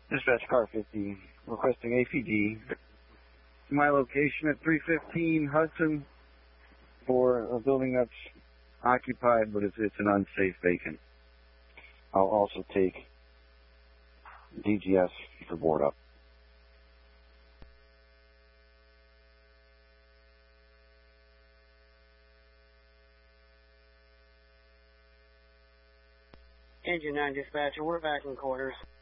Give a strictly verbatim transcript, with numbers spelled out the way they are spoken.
Dispatch car fifty, requesting A P D. My location at three fifteen Hudson for a building that's occupied, but it's, it's an unsafe vacant. I'll also take D G S for board up. Engine nine dispatcher, we're back in quarters.